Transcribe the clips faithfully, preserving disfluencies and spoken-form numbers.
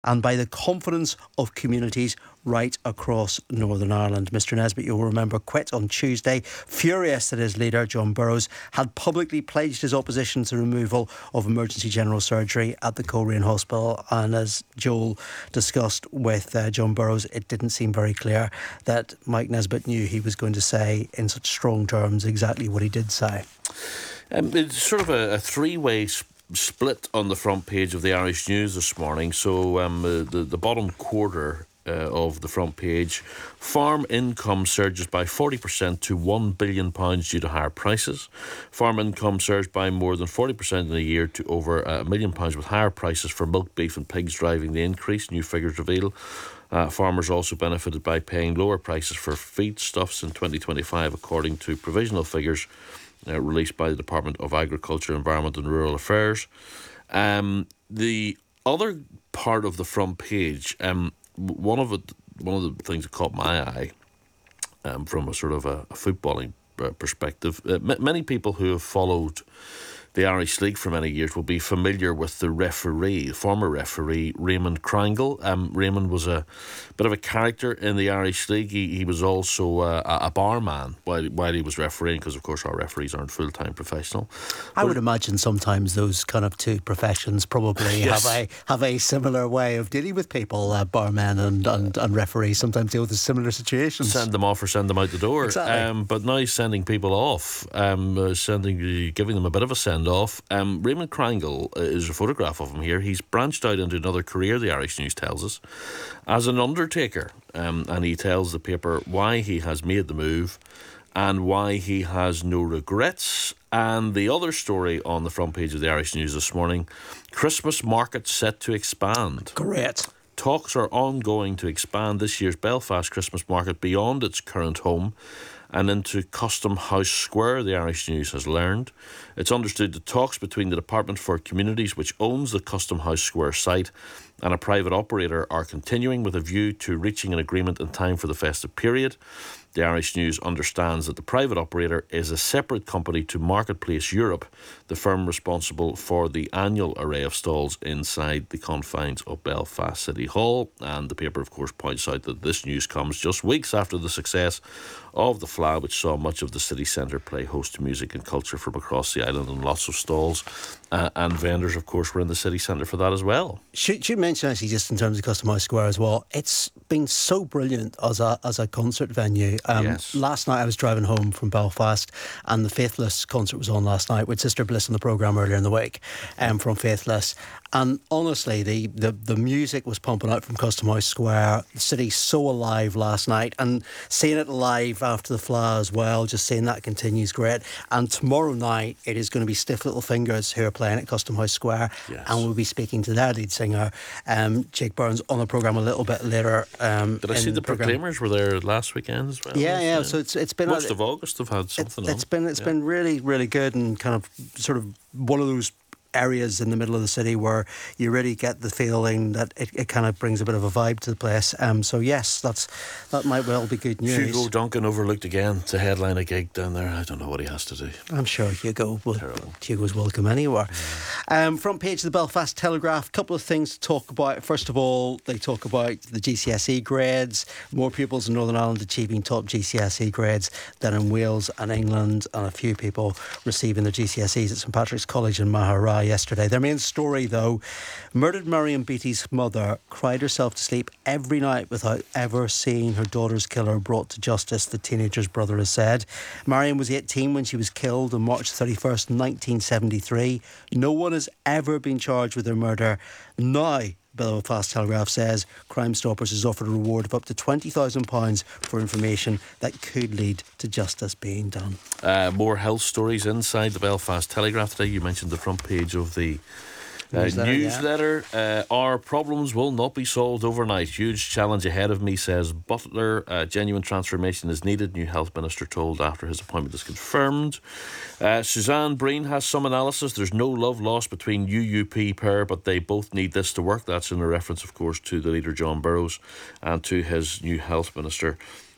and by the confidence of communities right across Northern Ireland. Mr Nesbitt, you'll remember, quit on Tuesday, furious that his leader, John Burrows, had publicly pledged his opposition to removal of emergency general surgery at the Coleraine Hospital. And as Joel discussed with uh, John Burrows, it didn't seem very clear that Mike Nesbitt knew he was going to say in such strong terms exactly what he did say. Um, it's sort of a, a three-way sp- split on the front page of the Irish News this morning. So um, uh, the, the bottom quarter Uh, of the front page: farm income surges by forty percent to one billion pounds due to higher prices. Farm income surged by more than forty percent in a year to over a million pounds, with higher prices for milk, beef and pigs driving the increase, new figures reveal. Uh, farmers also benefited by paying lower prices for feedstuffs in twenty twenty-five, according to provisional figures uh, released by the Department of Agriculture, Environment and Rural Affairs. Um, the other part of the front page, um, One of it, one of the things that caught my eye, um, from a sort of a, a footballing uh, perspective, uh, m- many people who have followed the Irish League for many years will be familiar with the referee, former referee Raymond Krangle. Um, Raymond was a bit of a character in the Irish League. He, he was also uh, a, a barman while, while he was refereeing, because of course our referees aren't full-time professional. I But would imagine sometimes those kind of two professions probably Yes. have a have a similar way of dealing with people. Uh, barmen and, and, and referees sometimes deal with similar situations. Send them off or send them out the door. Exactly. Um, but now he's sending people off, um, uh, sending, uh, giving them a bit of a send-off. Um, Raymond Krangle uh, is a photograph of him here. He's branched out into another career, the Irish News tells us, as an undertaker. Um, and he tells the paper why he has made the move and why he has no regrets. And the other story on the front page of the Irish News this morning: Christmas market set to expand. Great. Talks are ongoing to expand this year's Belfast Christmas market beyond its current home and into Custom House Square, the Irish News has learned. It's understood that talks between the Department for Communities, which owns the Custom House Square site, and a private operator are continuing with a view to reaching an agreement in time for the festive period. The Irish News understands that the private operator is a separate company to Marketplace Europe, the firm responsible for the annual array of stalls inside the confines of Belfast City Hall. And the paper, of course, points out that this news comes just weeks after the success of the F L A, which saw much of the city centre play host to music and culture from across the island, and lots of stalls uh, and vendors, of course, were in the city centre for that as well. Should you mention, actually, just in terms of Custom House Square as well, it's been so brilliant as a as a concert venue. Um, Yes. Last night I was driving home from Belfast, and the Faithless concert was on last night with Sister Bliss on the programme earlier in the week, um, from Faithless. And honestly, the, the, the music was pumping out from Custom House Square. The city's so alive last night, and seeing it live after the F L A as well, just seeing that continues great. And tomorrow night it is going to be Stiff Little Fingers who are playing at Custom House Square, Yes. and we'll be speaking to their lead singer, um, Jake Burns, on the programme a little bit later. Um, Did I see in the programme. Proclaimers were there last weekend as well? Yeah, yeah. So it's it's been most a, of August have had it, something it's on. been it's Yeah. been really really good, and kind of sort of one of those areas in the middle of the city where you really get the feeling that it, it kind of brings a bit of a vibe to the place. Um, so yes, that's that might well be good news. Hugo Duncan overlooked again to headline a gig down there. I don't know what he has to do. I'm sure Hugo will, Terrible. Hugo's welcome anywhere. Yeah. Um, front page of the Belfast Telegraph, couple of things to talk about. First of all, they talk about the G C S E grades. More pupils in Northern Ireland achieving top G C S E grades than in Wales and England, and a few people receiving their G C S Es at St Patrick's College in Maharai yesterday. Their main story, though: murdered Mariam Beattie's mother cried herself to sleep every night without ever seeing her daughter's killer brought to justice, the teenager's brother has said. Mariam was eighteen when she was killed on March thirty-first, nineteen seventy-three. No one has ever been charged with her murder. Now, Belfast Telegraph says Crime Stoppers has offered a reward of up to twenty thousand pounds for information that could lead to justice being done. Uh, more health stories inside the Belfast Telegraph today. You mentioned the front page of the Uh, Newsletter, newsletter. Uh, our problems will not be solved overnight. Huge challenge ahead of me, says Butler. Uh, genuine transformation is needed, new health minister told after his appointment is confirmed. Uh, Suzanne Breen has some analysis. There's no love lost between U U P pair, but they both need this to work. That's in a reference, of course, to the leader John Burrows and to his new health minister,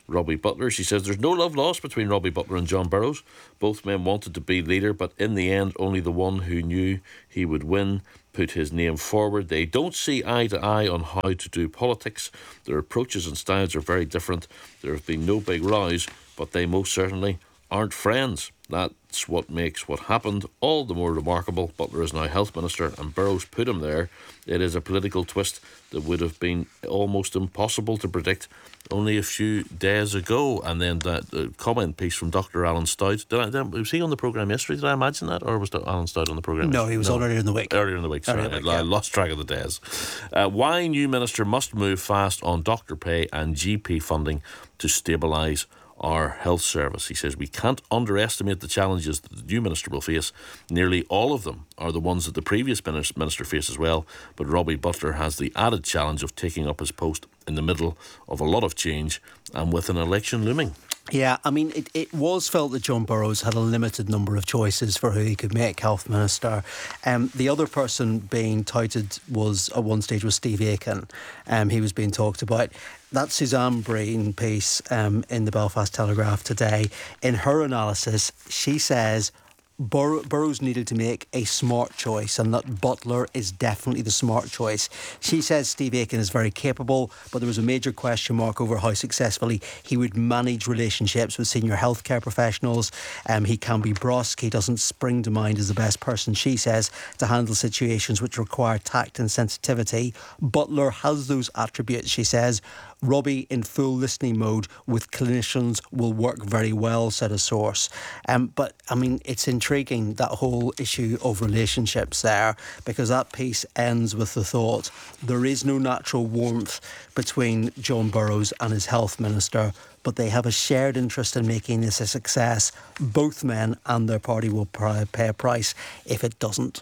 Robbie Butler. She says there's no love lost between Robbie Butler and John Burrows. Both men wanted to be leader, but in the end, only the one who knew he would win put his name forward. They don't see eye to eye on how to do politics. Their approaches and styles are very different. There have been no big rows, but they most certainly aren't friends. That's what makes what happened all the more remarkable. Butler is now health minister and Burrows put him there. It is a political twist that would have been almost impossible to predict only a few days ago. And then that uh, comment piece from Doctor Alan Stout. Did I, did, was he on the programme yesterday? Did I imagine that? Or was Alan Stout on the programme No, yesterday? he was no. on earlier in the week. Earlier in the week, sorry. The week, I yeah. lost track of the days. Uh, why new minister must move fast on doctor pay and G P funding to stabilise our health service. He says we can't underestimate the challenges that the new minister will face. Nearly all of them are the ones that the previous minister faced as well, but Robbie Butler has the added challenge of taking up his post in the middle of a lot of change and with an election looming. Yeah, I mean, it, it was felt that John Burrows had a limited number of choices for who he could make health minister. Um, the other person being touted was, at one stage, was Steve Aiken. Um, he was being talked about. That Suzanne Breen piece um, in the Belfast Telegraph today, in her analysis, she says Bur- Burrows needed to make a smart choice and that Butler is definitely the smart choice. She says Steve Aiken is very capable, but there was a major question mark over how successfully he would manage relationships with senior healthcare professionals. Um, he can be brusque. He doesn't spring to mind as the best person, she says, to handle situations which require tact and sensitivity. Butler has those attributes, she says. Robbie, in full listening mode with clinicians, will work very well, said a source. Um, but, I mean, it's intriguing, that whole issue of relationships there, because that piece ends with the thought there is no natural warmth between John Burrows and his health minister, but they have a shared interest in making this a success. Both men and their party will pay a price if it doesn't.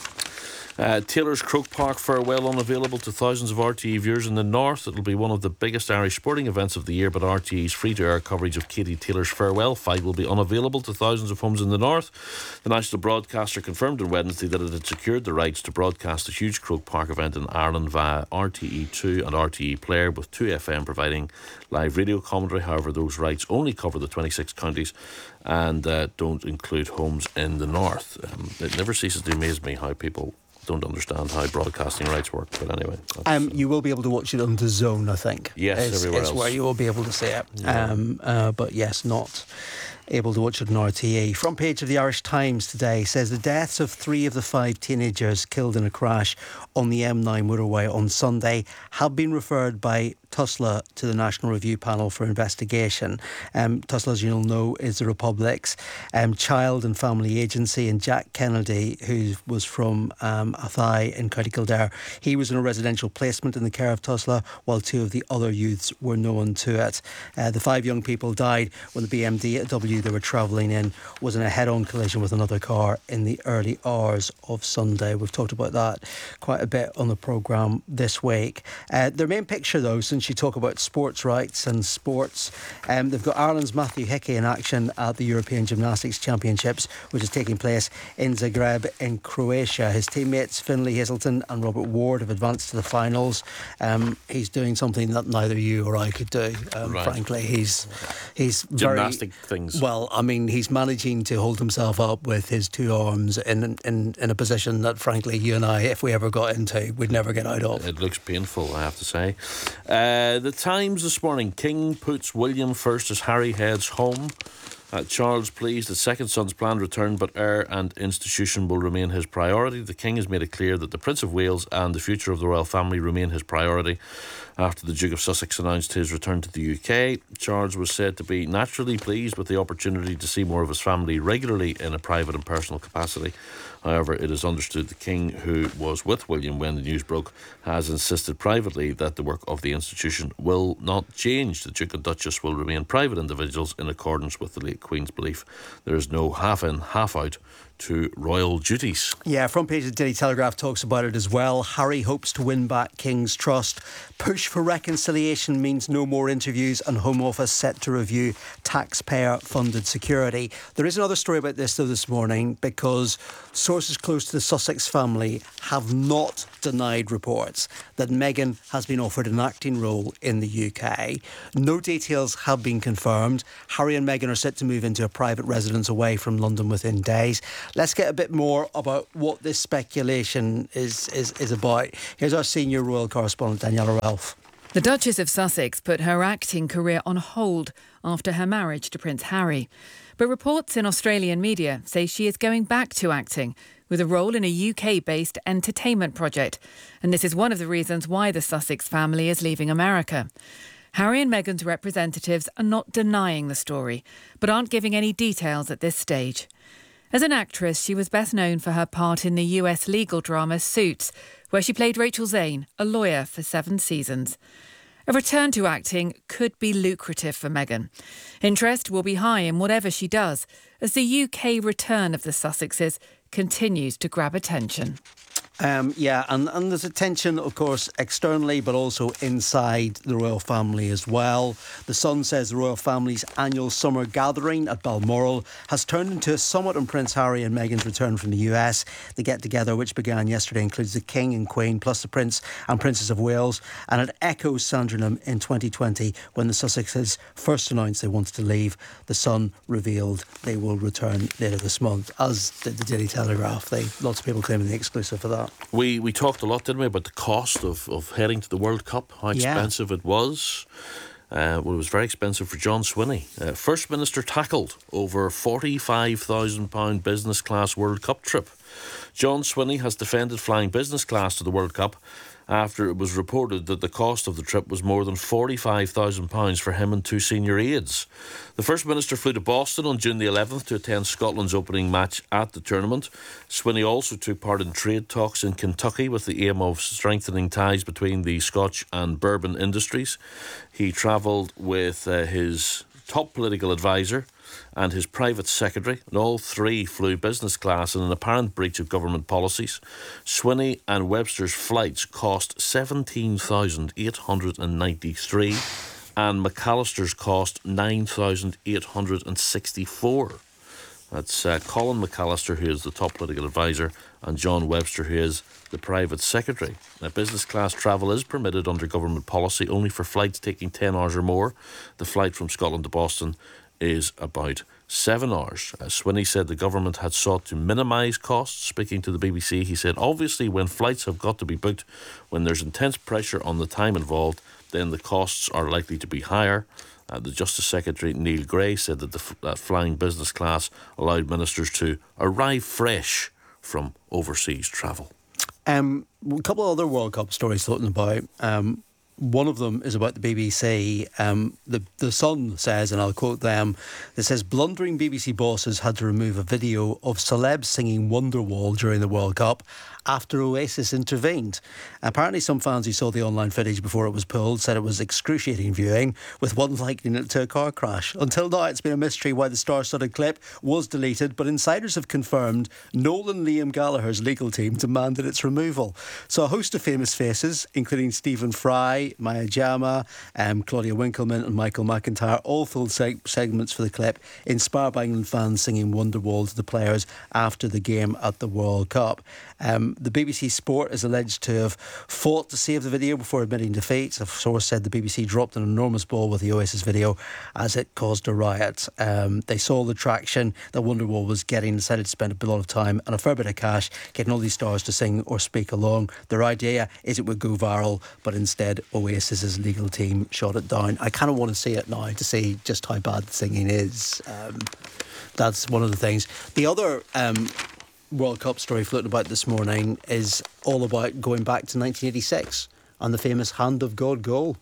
Uh, Taylor's Croke Park farewell unavailable to thousands of R T E viewers in the north. It'll be one of the biggest Irish sporting events of the year, but R T E's free-to-air coverage of Katie Taylor's farewell fight will be unavailable to thousands of homes in the north. The national broadcaster confirmed on Wednesday that it had secured the rights to broadcast a huge Croke Park event in Ireland via R T E two and R T E Player, with two F M providing live radio commentary. However, those rights only cover the twenty-six counties and uh, don't include homes in the north. Um, it never ceases to amaze me how people don't understand how broadcasting rights work, but anyway. Um, you will be able to watch it on the Zone, I think. Yes, is, everywhere is else. where you will be able to see it. Yeah. Um, uh, but yes, not able to watch it on R T E. Front page of the Irish Times today says the deaths of three of the five teenagers killed in a crash on the M nine motorway on Sunday have been referred by TUSLA to the National Review Panel for investigation. Um, TUSLA, as you'll know, is the Republic's um, Child and Family Agency, and Jack Kennedy, who was from um, Athy in County Kildare, he was in a residential placement in the care of TUSLA, while two of the other youths were known to it. Uh, the five young people died when the B M W they were travelling in was in a head-on collision with another car in the early hours of Sunday. We've talked about that quite a bit on the programme this week. Uh, their main picture, though, since you talk about sports rights and sports, um, they've got Ireland's Matthew Hickey in action at the European Gymnastics Championships, which is taking place in Zagreb in Croatia. His teammates Finlay Hazelton and Robert Ward have advanced to the finals. Um, he's doing something that neither you or I could do, um, right. frankly. He's he's Gymnastic very, things. Well, I mean, he's managing to hold himself up with his two arms in, in, in a position that, frankly, you and I, if we ever got into, we'd never get out of. It looks painful, I have to say. Uh, the Times this morning, King puts William first as Harry heads home. Uh, Charles pleased that second son's planned return, but heir and institution will remain his priority. The King has made it clear that the Prince of Wales and the future of the royal family remain his priority. After the Duke of Sussex announced his return to the U K, Charles was said to be naturally pleased with the opportunity to see more of his family regularly in a private and personal capacity. However, it is understood the King, who was with William when the news broke, has insisted privately that the work of the institution will not change. The Duke and Duchess will remain private individuals in accordance with the late Queen's belief. There is no half in, half out to royal duties. Yeah, front page of the Daily Telegraph talks about it as well. Harry hopes to win back King's trust. Push for reconciliation means no more interviews, and Home Office set to review taxpayer-funded security. There is another story about this, though, this morning, because sources close to the Sussex family have not denied reports that Meghan has been offered an acting role in the U K. No details have been confirmed. Harry and Meghan are set to move into a private residence away from London within days. Let's get a bit more about what this speculation is, is, is about. Here's our senior royal correspondent, Daniela Ralph. The Duchess of Sussex put her acting career on hold after her marriage to Prince Harry. But reports in Australian media say she is going back to acting with a role in a U K-based entertainment project. And this is one of the reasons why the Sussex family is leaving America. Harry and Meghan's representatives are not denying the story, but aren't giving any details at this stage. As an actress, she was best known for her part in the U S legal drama Suits, where she played Rachel Zane, a lawyer for seven seasons. A return to acting could be lucrative for Meghan. Interest will be high in whatever she does, as the U K return of the Sussexes continues to grab attention. Um, yeah, and, and there's attention, of course, externally, but also inside the royal family as well. The Sun says the royal family's annual summer gathering at Balmoral has turned into a summit on Prince Harry and Meghan's return from the U S. The get-together, which began yesterday, includes the King and Queen, plus the Prince and Princess of Wales, and it echoes Sandringham in twenty twenty when the Sussexes first announced they wanted to leave. The Sun revealed they will return later this month, as did the Daily Telegraph. They, lots of people claiming the exclusive for that. We we talked a lot, didn't we, about the cost of, of heading to the World Cup, how expensive yeah. it was. Uh, well, it was very expensive for John Swinney. Uh, First Minister tackled over forty-five thousand pounds business class World Cup trip. John Swinney has defended flying business class to the World Cup after it was reported that the cost of the trip was more than forty-five thousand pounds for him and two senior aides. The First Minister flew to Boston on June the eleventh to attend Scotland's opening match at the tournament. Swinney also took part in trade talks in Kentucky with the aim of strengthening ties between the Scotch and bourbon industries. He travelled with uh, his top political advisor and his private secretary, and all three flew business class in an apparent breach of government policies. Swinney and Webster's flights cost seventeen thousand eight hundred ninety-three, and McAllister's cost nine thousand eight hundred sixty-four. That's uh, Colin McAllister, who is the top political advisor, and John Webster, who is the private secretary. Now, business class travel is permitted under government policy only for flights taking ten hours or more. The flight from Scotland to Boston is about seven hours. Uh, Swinney said the government had sought to minimise costs. Speaking to the B B C, he said, obviously when flights have got to be booked, when there's intense pressure on the time involved, then the costs are likely to be higher. Uh, the Justice Secretary, Neil Gray, said that the f- that flying business class allowed ministers to arrive fresh from overseas travel. Um, a couple of other World Cup stories floating about. Um, One of them is about the B B C. Um, the, the Sun says, and I'll quote them, it says, blundering B B C bosses had to remove a video of celebs singing Wonderwall during the World Cup after Oasis intervened. Apparently some fans who saw the online footage before it was pulled said it was excruciating viewing, with one likening it to a car crash. Until now, it's been a mystery why the star-studded clip was deleted, but insiders have confirmed Nolan Liam Gallagher's legal team demanded its removal. So a host of famous faces, including Stephen Fry, Maya Jama, um, Claudia Winkleman and Michael McIntyre, all filled seg- segments for the clip, inspired by England fans singing Wonderwall to the players after the game at the World Cup. Um, the B B C Sport is alleged to have fought to save the video before admitting defeat. A source said the B B C dropped an enormous ball with the Oasis video as it caused a riot. Um, they saw the traction that Wonderwall was getting, decided to spend a lot of time and a fair bit of cash getting all these stars to sing or speak along. Their idea is it would go viral, but instead Oasis's legal team shot it down. I kind of want to see it now to see just how bad the singing is. Um, that's one of the things. The other um, World Cup story floating about this morning is all about going back to nineteen eighty-six and the famous Hand of God goal,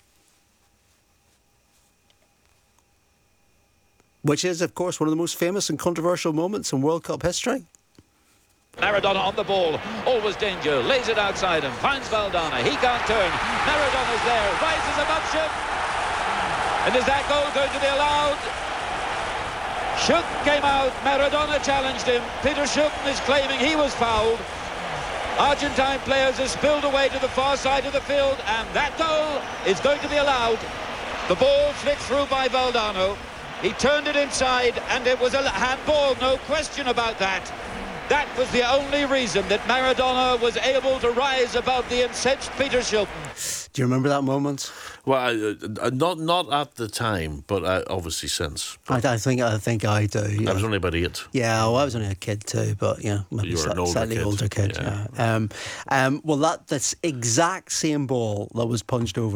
which is, of course, one of the most famous and controversial moments in World Cup history. Maradona on the ball, always danger, lays it outside him, finds Valdana, he can't turn, Maradona's there, rises above ship, and is that goal going to be allowed? Schouten came out, Maradona challenged him. Peter Schouten is claiming he was fouled. Argentine players have spilled away to the far side of the field, and that goal is going to be allowed. The ball flicked through by Valdano. He turned it inside, and it was a handball, no question about that. That was the only reason that Maradona was able to rise above the incensed Peter Shilton. Do you remember that moment? Well, I, uh, not not at the time, but uh, obviously since. I, I think I think I do. Yeah. I was only about eight. Yeah, well, I was only a kid too, but yeah, maybe You were sli- an older slightly kid. older kid. Yeah. Yeah. Um, um, well, that that's exact same ball that was punched over